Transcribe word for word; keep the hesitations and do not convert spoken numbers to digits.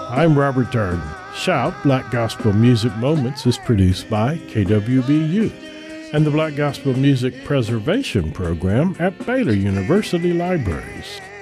I'm Robert Darden. Shout Black Gospel Music Moments is produced by K W B U and the Black Gospel Music Preservation Program at Baylor University Libraries.